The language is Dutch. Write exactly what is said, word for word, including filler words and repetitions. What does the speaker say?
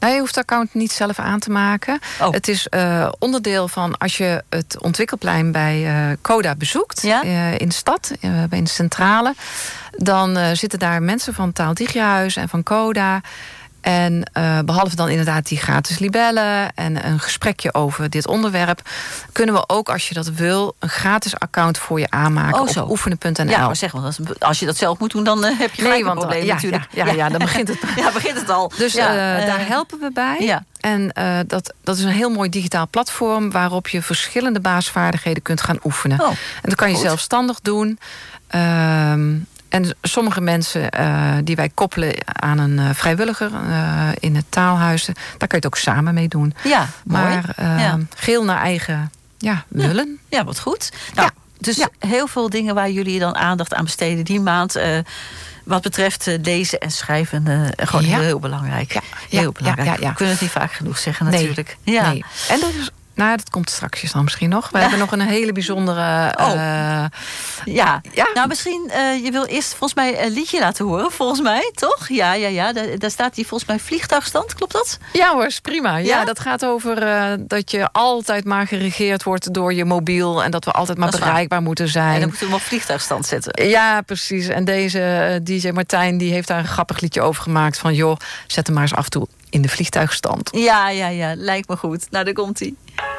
Nou, je hoeft de account niet zelf aan te maken. Oh. Het is uh, onderdeel van als je het ontwikkelplein bij uh, Coda bezoekt. Ja? Uh, in de stad, uh, in de centrale. Dan uh, zitten daar mensen van Taal Digiahuis en van Coda. En uh, behalve dan inderdaad die gratis libellen en een gesprekje over dit onderwerp, kunnen we ook, als je dat wil, een gratis account voor je aanmaken oh, op oefenen punt n l. Ja, maar zeg maar, als je dat zelf moet doen, dan uh, heb je gelijk nee, want, een probleem ja, natuurlijk. Ja, ja, ja, dan begint het. ja, begint het al. Dus ja, uh, uh, daar helpen we bij. Ja. En uh, dat, dat is een heel mooi digitaal platform waarop je verschillende basisvaardigheden kunt gaan oefenen. Oh, en dat kan je goed. zelfstandig doen. Um, En sommige mensen uh, die wij koppelen aan een uh, vrijwilliger uh, in het taalhuis, daar kan je het ook samen mee doen. Ja, mooi. Maar uh, ja. geheel naar eigen ja, willen. Ja, ja, wat goed. Nou, ja. Dus ja. heel veel dingen waar jullie dan aandacht aan besteden die maand. Uh, wat betreft uh, lezen en schrijven, uh, gewoon ja. heel, heel belangrijk. Ja. Heel ja. belangrijk. Ja, ja, ja. We kunnen het niet vaak genoeg zeggen nee. natuurlijk. Ja. Nee. En dat is... Nou, dat komt straks dan misschien nog. We ja. hebben nog een hele bijzondere... Oh. Uh, ja. ja, nou misschien, uh, je wil eerst volgens mij een liedje laten horen. Volgens mij, toch? Ja, ja, ja. Daar, daar staat die volgens mij vliegtuigstand, klopt dat? Ja hoor, is prima. Ja, ja? dat gaat over uh, dat je altijd maar geregeerd wordt door je mobiel. En dat we altijd maar bereikbaar waar. moeten zijn. En dan moeten we hem op vliegtuigstand zetten. Ja, precies. En deze uh, D J Martijn die heeft daar een grappig liedje over gemaakt. Van joh, zet hem maar eens af en toe in de vliegtuigstand. Ja, ja, ja. Lijkt me goed. Nou, daar komt-ie.